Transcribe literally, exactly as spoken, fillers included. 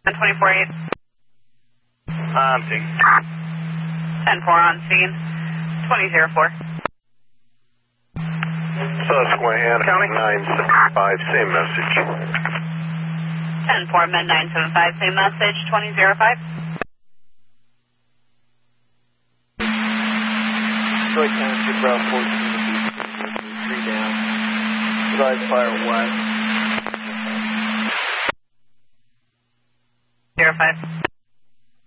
ten twenty-four eight. I'm seeing. ten four on scene. twenty oh four. Susquehanna, County. nine seven five, same message. ten four, Med nine seven five, same message, twenty oh five. Detroit Township, Route fourteen, three down. Advise fire west. zero five.